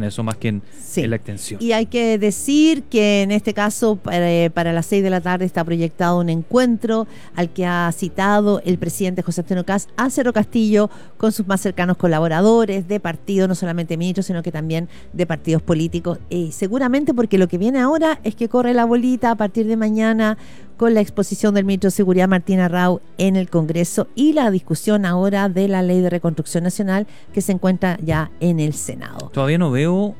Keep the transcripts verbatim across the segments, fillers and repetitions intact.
en eso más que en, sí. en la extensión. Y hay que decir que en este caso para, para las seis de la tarde está proyectado un encuentro al que ha citado el presidente José Antonio Kast a Cerro Castillo con sus más cercanos colaboradores de partidos, no solamente ministros, sino que también de partidos políticos. Y seguramente porque lo que viene ahora es que corre la bolita a partir de mañana con la exposición del ministro de Seguridad Martín Arrau en el Congreso y la discusión ahora de la Ley de Reconstrucción Nacional que se encuentra ya en el Senado. Todavía no veo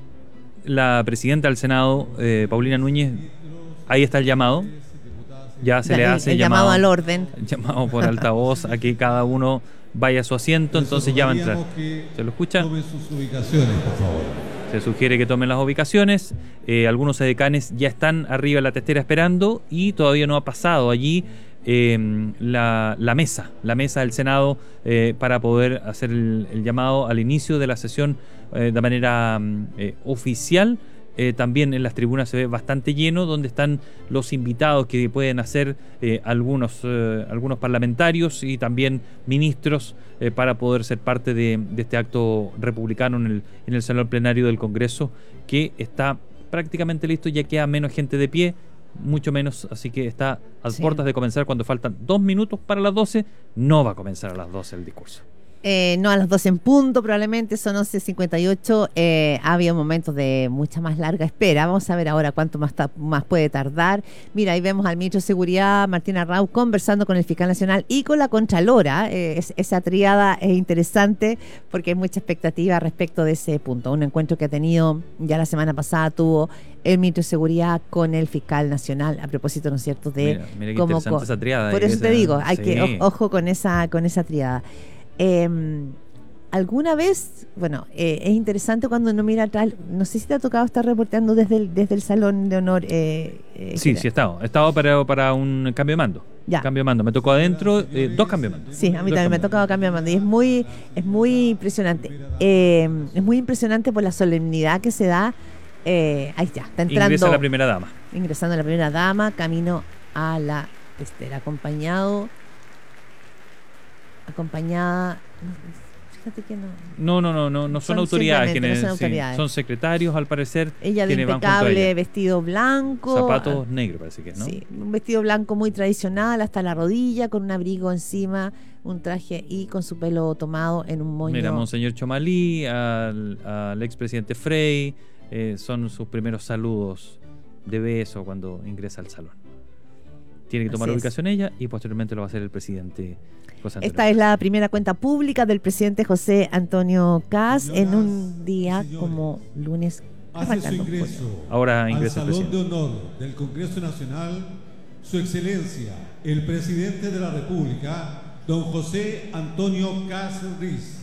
la presidenta del Senado, eh, Paulina Núñez. Ahí está el llamado. Ya se el, le hace el llamado, llamado al orden. Llamado por altavoz a que cada uno vaya a su asiento, entonces ya va a entrar. ¿Se lo escucha? Tomen sus ubicaciones, por favor. Se sugiere que tomen las ubicaciones. Eh, algunos edecanes ya están arriba de la testera esperando y todavía no ha pasado allí eh, la, la mesa, la mesa del Senado eh, para poder hacer el, el llamado al inicio de la sesión eh, de manera eh, oficial. Eh, también en las tribunas se ve bastante lleno, donde están los invitados que pueden hacer eh, algunos, eh, algunos parlamentarios y también ministros eh, para poder ser parte de, de este acto republicano en el, en el salón plenario del Congreso, que está prácticamente listo. Ya queda menos gente de pie, mucho menos, así que está a Sí. puertas de comenzar. Cuando faltan dos minutos para las doce, no va a comenzar a las doce el discurso. Eh, no a las doce en punto, probablemente son once cincuenta y ocho. Eh, ha habido momentos de mucha más larga espera. Vamos a ver ahora cuánto más, ta- más puede tardar. Mira, ahí vemos al ministro de Seguridad, Martín Arrau, conversando con el fiscal nacional y con la Contralora. Eh, es, esa tríada es interesante porque hay mucha expectativa respecto de ese punto. Un encuentro que ha tenido, ya la semana pasada tuvo el ministro de Seguridad con el fiscal nacional, a propósito, ¿no es cierto?, de Mira, mira qué cómo interesante co- esa triada. Por ahí, eso esa- te digo, hay sí. que o- ojo con esa, con esa triada. Eh, ¿Alguna vez, bueno, eh, es interesante cuando uno mira atrás, no sé si te ha tocado estar reporteando desde el, desde el Salón de Honor? Eh, eh, Sí, Gerard? sí he estado. He estado para, para un cambio de mando. Ya. Cambio de mando. Me tocó adentro eh, dos cambios de mando. Sí, a mí Dos también me ha cambios. tocado cambiar de mando y es muy, es muy impresionante. Eh, es muy impresionante por la solemnidad que se da. Eh, ahí ya, está entrando. Ingresa la primera dama. Ingresando la primera dama, camino a la testera, acompañado, acompañada. Fíjate que no. No, no, no, no, no son, Son autoridades simplemente, quienes no son sí, autoridades. son secretarios al parecer. Ella de quienes van junto a impecable ella. vestido blanco. Zapatos negros parece que es, ¿no? Sí, un vestido blanco muy tradicional hasta la rodilla, con un abrigo encima, un traje y con su pelo tomado en un moño. Mira, Monseñor Chomalí, al, al expresidente Frey, eh, son sus primeros saludos de beso cuando ingresa al salón. Tiene que tomar Así es. ubicación ella y posteriormente lo va a hacer el presidente José Antonio Esta es la primera cuenta pública del presidente José Antonio Kast en un día como lunes. Hace su arrancando junio. ingreso Ahora al ingresa el Salón de presidente. Honor del Congreso Nacional, Su Excelencia, el Presidente de la República, don José Antonio Kast Riz.